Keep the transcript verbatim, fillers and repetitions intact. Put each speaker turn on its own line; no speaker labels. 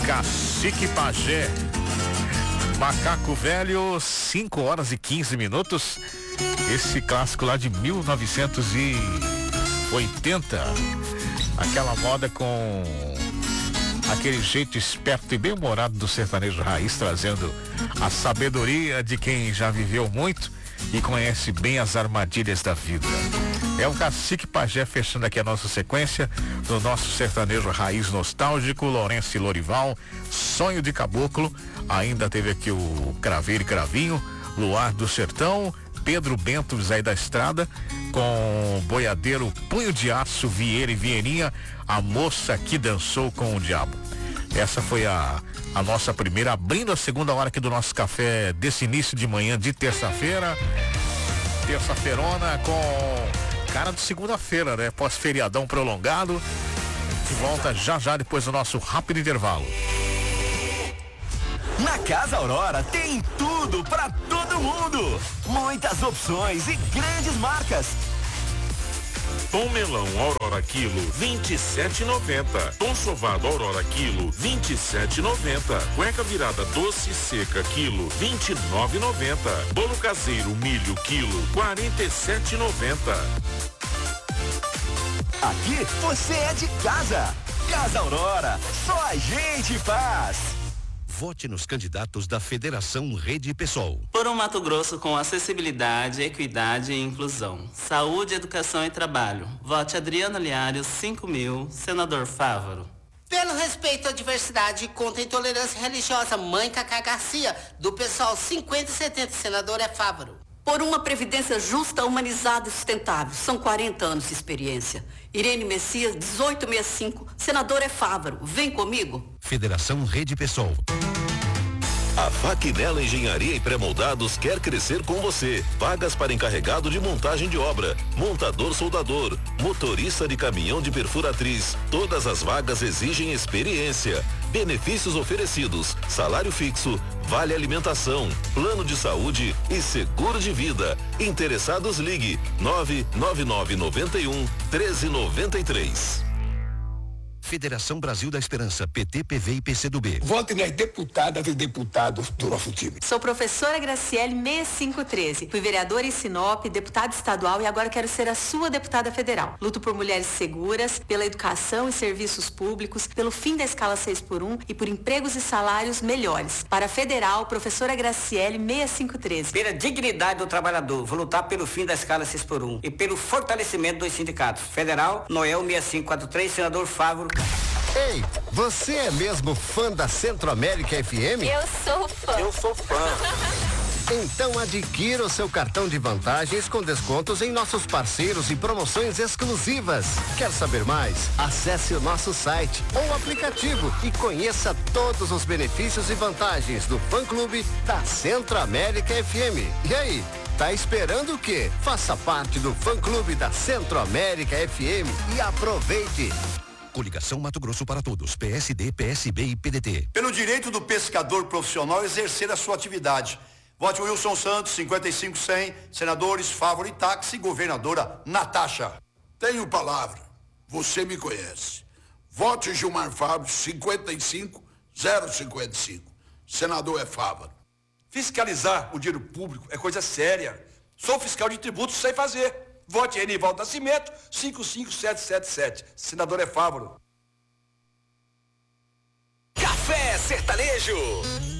Cacique Pajé. Macaco Velho, cinco horas e quinze minutos. Esse clássico lá de mil novecentos e oitenta. Aquela moda com aquele jeito esperto e bem-humorado do sertanejo raiz, trazendo a sabedoria de quem já viveu muito e conhece bem as armadilhas da vida. É o Cacique Pajé fechando aqui a nossa sequência do nosso sertanejo raiz nostálgico, Lourenço e Lorival, Sonho de Caboclo. Ainda teve aqui o Craveiro e Cravinho, Luar do Sertão, Pedro Bento Zé da Estrada, com Boiadeiro, Punho de Aço, Vieira e Vieirinha, A Moça que Dançou com o Diabo. Essa foi a, a nossa primeira, abrindo a segunda hora aqui do nosso café desse início de manhã de terça-feira. Terça-feirona com cara de segunda-feira, né? Pós-feriadão prolongado. De volta já já depois do nosso rápido intervalo.
Na Casa Aurora tem tudo pra todo mundo. Muitas opções e grandes marcas.
Tom melão Aurora quilo vinte e sete e noventa. Tom sovado Aurora quilo vinte e sete e noventa. Cueca virada doce e seca quilo vinte e nove e noventa. Bolo caseiro milho quilo quarenta e sete e noventa.
Aqui você é de casa. Casa Aurora, só a gente faz.
Vote nos candidatos da Federação Rede Pessoal.
Por um Mato Grosso com acessibilidade, equidade e inclusão. Saúde, educação e trabalho. Vote Adriano Liário, cinco mil, senador Fávaro.
Pelo respeito à diversidade e contra a intolerância religiosa, mãe Cacá Garcia, do pessoal cinquenta e setenta, senador é Fávaro.
Por uma previdência justa, humanizada e sustentável. São quarenta anos de experiência. Irene Messias, dezoito sessenta e cinco, senador é Fávaro. Vem comigo.
Federação Rede Pessoal.
A Faquinella Engenharia e Pré-Moldados quer crescer com você. Vagas para encarregado de montagem de obra, montador soldador, motorista de caminhão de perfuratriz. Todas as vagas exigem experiência. Benefícios oferecidos: salário fixo, vale alimentação, plano de saúde e seguro de vida. Interessados, ligue nove nove nove nove um treze noventa e três.
Federação Brasil da Esperança, P T, P V e P C do B.
Vote nas deputadas e deputados do nosso time.
Sou professora Graciele seis cinco um três. Fui vereadora em Sinop, deputada estadual e agora quero ser a sua deputada federal. Luto por mulheres seguras, pela educação e serviços públicos, pelo fim da escala seis por um e por empregos e salários melhores. Para a federal, professora Graciele seis cinco um três.
Pela dignidade do trabalhador, vou lutar pelo fim da escala seis por um e pelo fortalecimento dos sindicatos. Federal, Noel seis cinco quatro três, senador Fávaro.
Ei, você é mesmo fã da Centro-América F M?
Eu sou fã.
Eu sou fã.
Então adquira o seu cartão de vantagens com descontos em nossos parceiros e promoções exclusivas. Quer saber mais? Acesse o nosso site ou aplicativo e conheça todos os benefícios e vantagens do fã-clube da Centro-América F M. E aí, tá esperando o quê? Faça parte do fã-clube da Centro-América F M e aproveite.
Coligação Mato Grosso para Todos, P S D, P S B e P D T.
Pelo direito do pescador profissional exercer a sua atividade. Vote Wilson Santos, cinquenta e cinco cem, senadores Fávaro e Táxi, governadora Natasha.
Tenho palavra, você me conhece. Vote Gilmar Fábio, cinquenta e cinco zero cinquenta e cinco, senador é Fávaro.
Fiscalizar o dinheiro público é coisa séria. Sou fiscal de tributos, sei fazer. Vote Enivaldo Nascimento, cinco cinco sete sete sete. Senador é Fávaro.
Café Sertanejo.